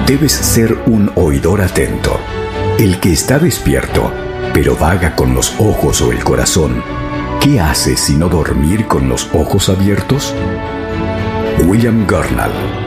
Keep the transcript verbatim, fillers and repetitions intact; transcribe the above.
Debes ser un oidor atento. El que está despierto, pero vaga con los ojos o el corazón, ¿qué hace sino dormir con los ojos abiertos? William Gurnall.